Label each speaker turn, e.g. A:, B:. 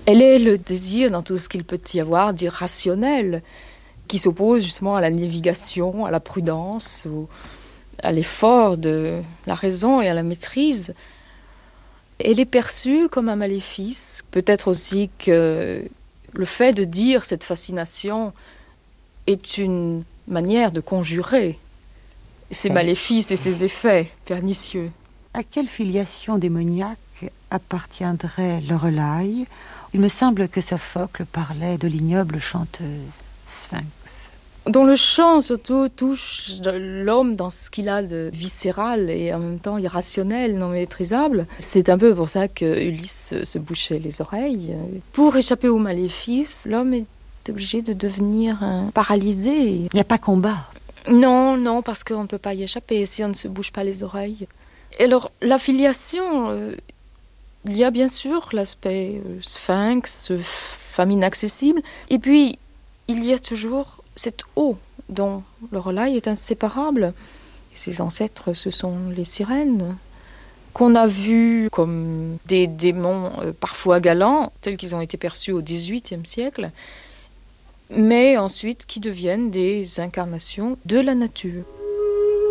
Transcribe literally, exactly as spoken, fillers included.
A: Elle est le désir dans tout ce qu'il peut y avoir d'irrationnel, qui s'oppose justement à la navigation, à la prudence, ou à l'effort de la raison et à la maîtrise. Elle est perçue comme un maléfice. Peut-être aussi que le fait de dire cette fascination est une manière de conjurer ces maléfices et ces effets pernicieux.
B: À quelle filiation démoniaque appartiendrait Lorelai ? Il me semble que Sophocle parlait de l'ignoble chanteuse, Sphinx.
A: Dont le chant surtout touche l'homme dans ce qu'il a de viscéral et en même temps irrationnel, non maîtrisable. C'est un peu pour ça que Ulysse se bouchait les oreilles. Pour échapper au maléfice, l'homme est obligé de devenir un paralysé.
B: Il n'y a pas combat.
A: Non, non, parce qu'on ne peut pas y échapper si on ne se bouge pas les oreilles. Et alors, la filiation, euh, il y a bien sûr l'aspect euh, sphinx, euh, femme inaccessible. Et puis, il y a toujours cette eau dont Lorelai est inséparable. Et ses ancêtres, ce sont les sirènes, qu'on a vues comme des démons euh, parfois galants, tels qu'ils ont été perçus au dix-huitième siècle, mais ensuite qui deviennent des incarnations de la nature.